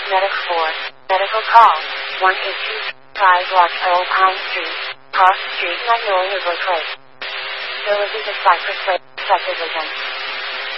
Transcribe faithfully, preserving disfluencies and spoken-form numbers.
Medic four. Medical call. one eight two five Watch Old Pine Street. Cross Street, Magnolia Brook Lake. Ability to Cypress Lake, Subdivision.